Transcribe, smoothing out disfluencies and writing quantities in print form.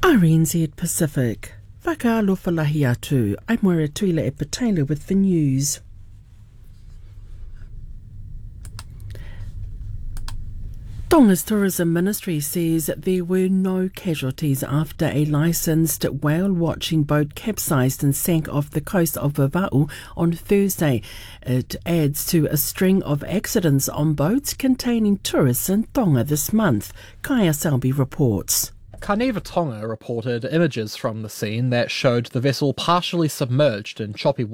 RNZ Pacific. Whakaalofa atu. I'm Moira Tuila Epatela with the news. Tonga's Tourism Ministry says there were no casualties after a licensed whale-watching boat capsized and sank off the coast of Vava'u on Thursday. It adds to a string of accidents on boats containing tourists in Tonga this month. Kaya Selby reports. Carniva Tonga reported images from the scene that showed the vessel partially submerged in choppy